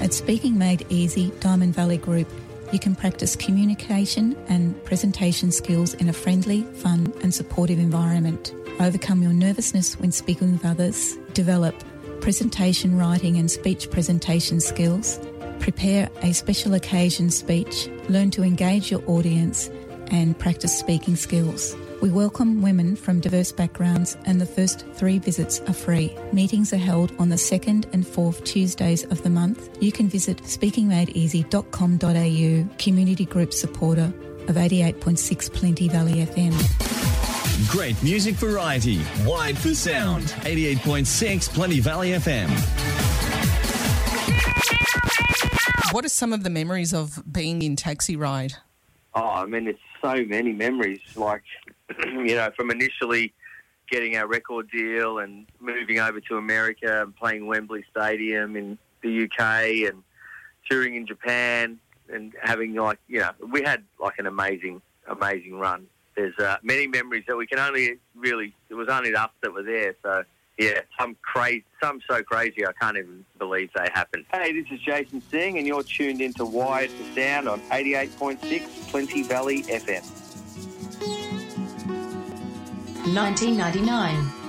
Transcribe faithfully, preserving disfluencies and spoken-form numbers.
At Speaking Made Easy Diamond Valley Group, you can practice communication and presentation skills in a friendly, fun and supportive environment. Overcome your nervousness when speaking with others. Develop presentation writing and speech presentation skills. Prepare a special occasion speech. Learn to engage your audience and practice speaking skills. We welcome women from diverse backgrounds and the first three visits are free. Meetings are held on the second and fourth Tuesdays of the month. You can visit speaking made easy dot com dot a u, community group supporter of eighty-eight point six Plenty Valley F M. Great music variety, wide for sound, eighty-eight point six Plenty Valley F M. What are some of the memories of being in Taxi Ride? Oh, I mean, it's so many memories, like, you know, from initially getting our record deal and moving over to America and playing Wembley Stadium in the U K and touring in Japan and having, like, you know, we had, like, an amazing, amazing run. There's uh, many memories that we can only really, it was only us that were there, so... Yeah, some crazy, some so crazy I can't even believe they happened. Hey, this is Jason Singh and you're tuned into Wired for Sound on eighty-eight point six Plenty Valley F M. nineteen ninety-nine.